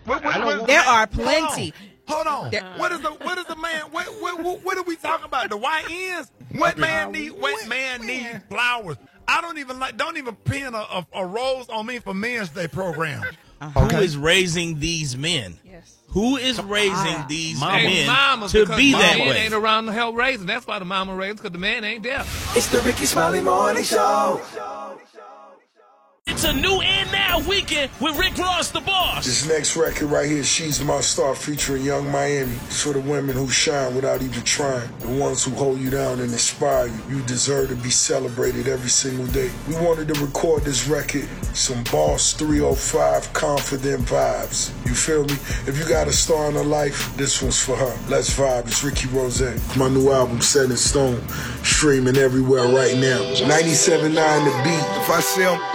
There are plenty. Hold on. What is the man? What are we talking about? The YNs? What man needs flowers? I don't even pin a rose on me for Men's Day program. Who is raising these men? Yes. Who is raising these men mamas, to be that man way? Ain't around to help raise them. That's why the mama raised, because the man ain't there. It's the Ricky Smiley Morning Show. It's a new and now weekend with Rick Ross, the boss. This next record right here, She's My Star, featuring Young Miami. It's for the women who shine without even trying. The ones who hold you down and inspire you. You deserve to be celebrated every single day. We wanted to record this record, some Boss 305 confident vibes. You feel me? If you got a star in her life, this one's for her. Let's vibe. It's Ricky Rose. My new album, Set in Stone, streaming everywhere right now. 97.9 The Beat. If I say I'm